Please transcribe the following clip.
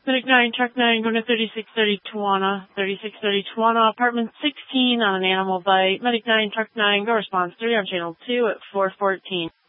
Medic 9, Truck 9, going to 3630 Tawana, 3630 Tawana, apartment 16 on an animal bite. Medic 9, Truck 9, go response 3 on channel 2 at 414.